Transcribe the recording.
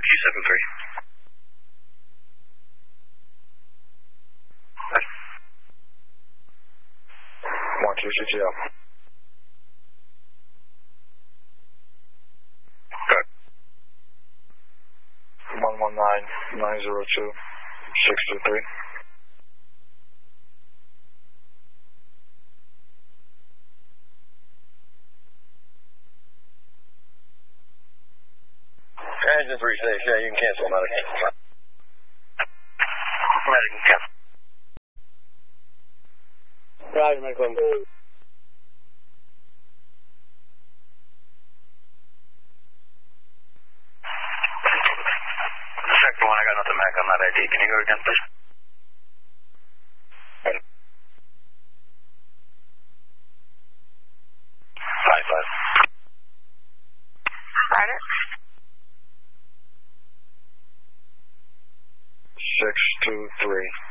Q73. 12 CTL. Good. 119-902-623. Engine 36, yeah, you can cancel medic. Medic can cancel. Roger, medical. Sector 1, I got nothing back on that ID. Can you go again, please? Five. Ryder? 623.